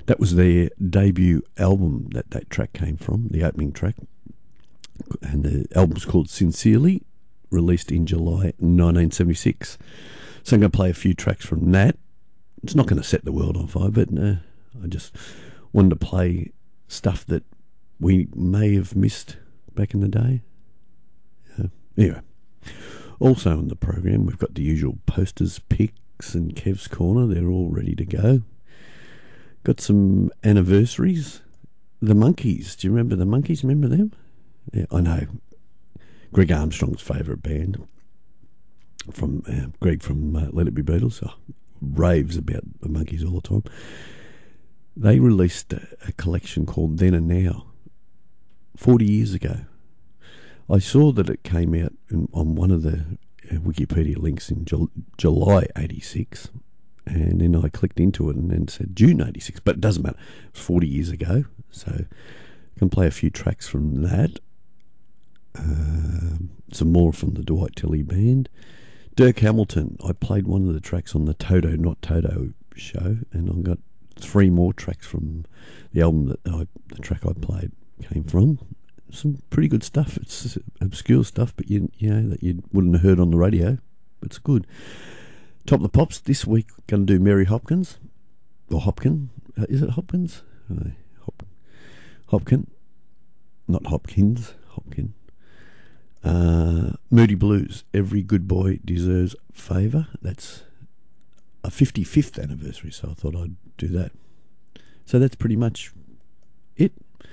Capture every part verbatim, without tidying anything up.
That was their debut album that that track came from, the opening track. And the album's called Sincerely, released in July nineteen seventy-six. So I'm going to play a few tracks from that. It's not going to set the world on fire, but uh, I just wanted to play stuff that we may have missed back in the day. Uh, anyway, also on the program, we've got the usual posters, picks, and Kev's Corner. They're all ready to go. Got some anniversaries. The Monkees. Do you remember the Monkees? Remember them? Yeah, I know. Greg Armstrong's favourite band. From uh, Greg from uh, Let It Be Beatles. Oh, raves about the Monkees all the time. They released a, a collection called Then and Now forty years ago. I saw that it came out in, on one of the uh, Wikipedia links in Jul- July eighty-six, and then I clicked into it and then said June eighty-six, but it doesn't matter. It was forty years ago, so I can play a few tracks from that. Uh, some more from the Dwight Tilley Band. Dirk Hamilton, I played one of the tracks on the Toto Not Toto show, and I've got three more tracks from the album that I, the track I played came from. Some pretty good stuff. It's obscure stuff, but you you know that you wouldn't have heard on the radio. It's good. Top of the Pops this week. Going to do Mary Hopkins or Hopkin. Uh, is it Hopkins? Uh, Hop, Hopkin, not Hopkins. Hopkin. Uh, Moody Blues. Every good boy deserves favour. That's a fifty-fifth anniversary, so I thought I'd do that. So that's pretty much it.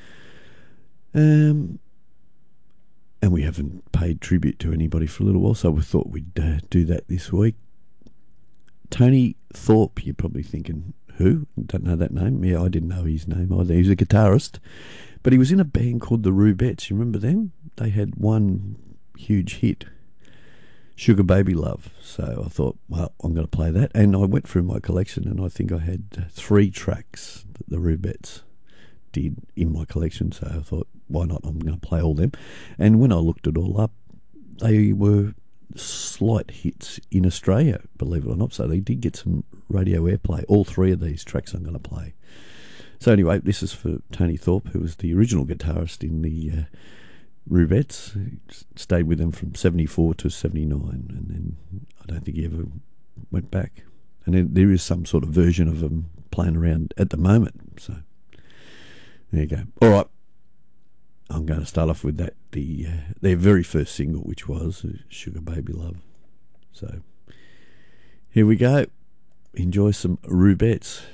Um, and we haven't paid tribute to anybody for a little while, so we thought we'd uh, do that this week. Tony Thorpe, you're probably thinking, who? Don't know that name? Yeah, I didn't know his name either. He's a guitarist, but he was in a band called the Rubettes. You remember them? They had one huge hit, Sugar Baby Love. So I thought, well, I'm going to play that. And I went through my collection, and I think I had three tracks that the Rubettes did in my collection. So I thought, why not? I'm going to play all them. And when I looked it all up, they were slight hits in Australia, believe it or not. So they did get some radio airplay. All three of these tracks I'm going to play. So anyway, this is for Tony Thorpe, who was the original guitarist in the uh, Rubettes. He stayed with them from seventy-four to seventy-nine, and then I don't think he ever went back. And then there is some sort of version of them playing around at the moment. So there you go. All right, I'm going to start off with that. The uh, their very first single, which was Sugar Baby Love. So here we go. Enjoy some Rubettes.